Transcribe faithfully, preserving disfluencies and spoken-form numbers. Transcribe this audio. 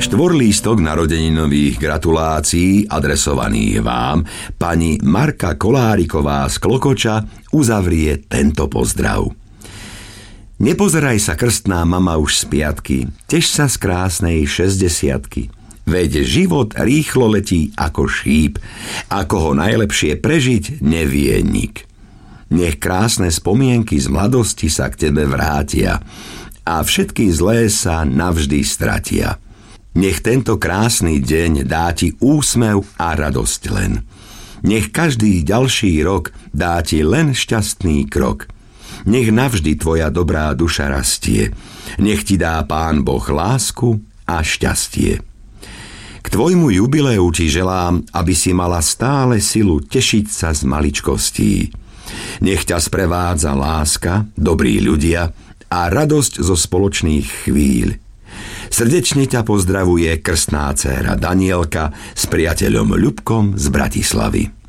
Štvorlístok narodeninových gratulácií adresovaných vám pani Marka Koláriková z Klokoča uzavrie tento pozdrav. Nepozeraj sa, krstná mama, už z piatky, tež sa z krásnej šesťdesiatky. Veď život rýchlo letí ako šíp, ako ho najlepšie prežiť nevie nik. Nech krásne spomienky z mladosti sa k tebe vrátia a všetky zlé sa navždy stratia. Nech tento krásny deň dá ti úsmev a radosť len. Nech každý ďalší rok dá ti len šťastný krok. Nech navždy tvoja dobrá duša rastie. Nech ti dá Pán Boh lásku a šťastie. K tvojmu jubileu ti želám, aby si mala stále silu tešiť sa z maličkostí. Nech ťa sprevádza láska, dobrí ľudia a radosť zo spoločných chvíľ. Srdečne ťa pozdravuje krstná dcéra Danielka s priateľom Ľubkom z Bratislavy.